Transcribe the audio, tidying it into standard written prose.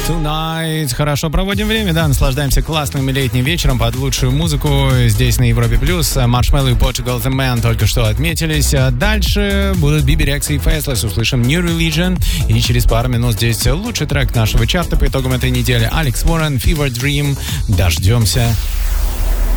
Tonight. Хорошо проводим время, да, наслаждаемся классным летним вечером под лучшую музыку здесь на Европе+. Marshmello и Portugal The Man только что отметились. Дальше будут Биби Рекс и Faceless. Услышим New Religion. И через пару минут здесь лучший трек нашего чарта по итогам этой недели. Алекс Уоррен, Fever Dream. Дождемся.